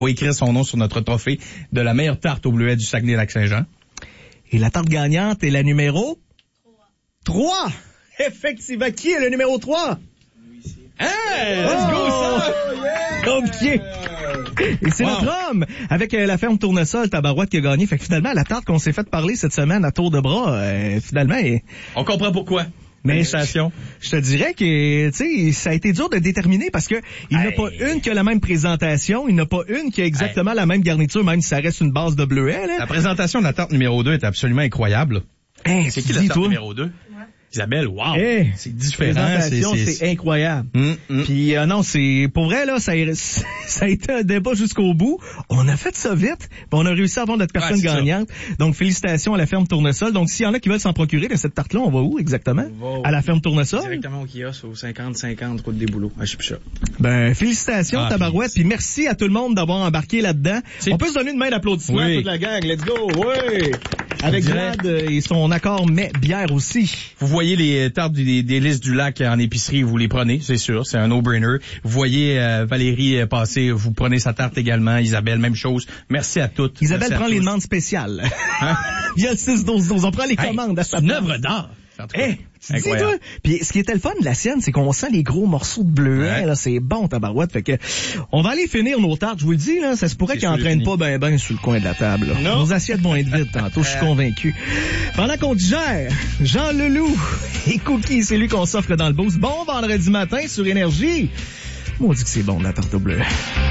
Faut écrire son nom sur notre trophée de la meilleure tarte au bleuet du Saguenay-Lac-Saint-Jean. Et la tarte gagnante est la numéro 3. Effectivement. Qui est le numéro 3? Hey, let's go, ça! OK. Et c'est notre homme, avec la ferme Tournesol, Tabarouette, qui a gagné. Fait que finalement, la tarte qu'on s'est fait parler cette semaine à tour de bras, finalement... On comprend pourquoi. Mais je te dirais que, tu sais, ça a été dur de déterminer parce que il n'y en a pas une qui a la même présentation, il n'y en a pas une qui a exactement la même garniture, même si ça reste une base de bleuet, là. La présentation de la tarte numéro 2 est absolument incroyable. C'est qui la tarte numéro 2? Isabelle, wow! C'est différent. C'est incroyable. Puis non, c'est pour vrai là, ça a été un débat jusqu'au bout. On a fait ça vite, puis on a réussi à avoir notre personne gagnante. Ça. Donc félicitations à la ferme Tournesol. Donc s'il y en a qui veulent s'en procurer de cette tarte-là, on va où exactement? À la ferme Tournesol? Directement au kiosque au 50-50 route des Bouleaux à Chipcha. Ben félicitations Tabarouette, puis merci à tout le monde d'avoir embarqué là-dedans. On peut se donner une main d'applaudissement à toute la gang. Let's go! Oui! Avec Vlad et son accord mais bière aussi. Vous voyez les tartes des listes du lac en épicerie, vous les prenez, c'est sûr, c'est un no-brainer. Vous voyez Valérie passer, vous prenez sa tarte également. Isabelle, même chose. Merci à toutes. Isabelle prend les demandes spéciales. Il y a 6-12-12, on prend les commandes à sa une œuvre d'art. Incroyable. Puis ce qui était le fun de la sienne, c'est qu'on sent les gros morceaux de bleuet, là, c'est bon tabarouette. Fait que on va aller finir nos tartes, je vous le dis là, ça se pourrait qu'ils entraînent pas ben sur le coin de la table. Là. Nos assiettes vont être vides tantôt, je suis convaincu. Pendant qu'on digère, Jean Leloup et Cookie, c'est lui qu'on s'offre dans le boost. Bon vendredi matin sur Énergie. Moi on dit que c'est bon la tarte au bleuet.